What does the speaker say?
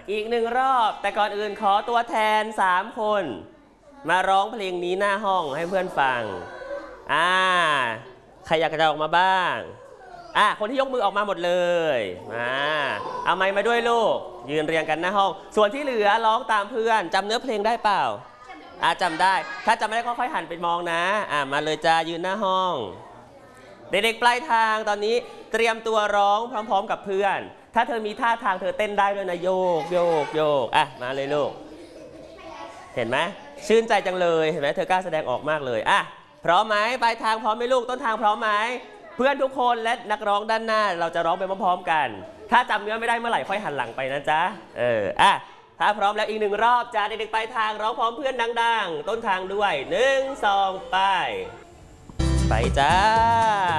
อีก1 รอบแต่ก่อนอื่นขอตัวแทน3 คนมาร้องเพลงนี้หน้าห้องให้เพื่อนฟังใครอยากจะออกมาบ้างคนที่ยกมือออกมาหมดเลยเอาไมค์มาด้วยลูกยืนเรียงกันหน้าห้องส่วนที่เหลือร้องตามเพื่อนจำเนื้อเพลงได้เปล่าจำได้ถ้าจำไม่ได้ก็ค่อยหันไปมองนะมาเลยจ้ายืนหน้าห้องเด็กๆปลายทางตอนนี้เตรียมตัวร้องพร้อมๆกับเพื่อนถ้าเธอมีท่าทางเธอเต้นได้ด้วยนะโยกโยกโยกมาเลยลูกเห็นไหมชื่นใจจังเลยเห็นไหมเธอกล้าแสดงออกมากเลยพร้อมไหมปลายทางพร้อมไหมลูกต้นทางพร้อมไหมเพื่อนทุกคนและนักร้องด้านหน้าเราจะร้องไปพร้อมๆกันถ้าจำเนื้อไม่ได้เมื่อไหร่ค่อยหันหลังไปนะจ๊ะถ้าพร้อมแล้วอีก1 รอบจ้าเด็กๆปลายทางร้องพร้อมเพื่อนดังๆต้นทางด้วย1 2ไปจ้า